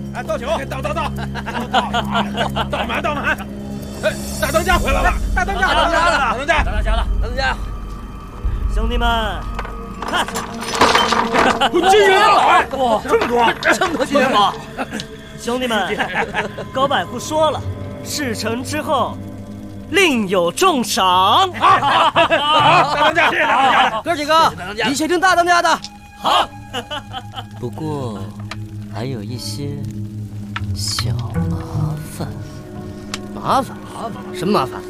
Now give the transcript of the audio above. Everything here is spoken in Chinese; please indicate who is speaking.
Speaker 1: 哎，倒酒，倒满！哎，大当家回来了！大当家了！
Speaker 2: 兄弟们，看，
Speaker 1: 金元宝！哇，这么多金元宝！
Speaker 2: 兄弟们，高百户说了，事成之后另有重赏。
Speaker 1: 好，大当家，谢谢大当家！
Speaker 3: 哥几个，一切听大当家的。
Speaker 2: 好。
Speaker 4: 不过还有一些小麻烦。
Speaker 3: 麻烦？什么麻烦？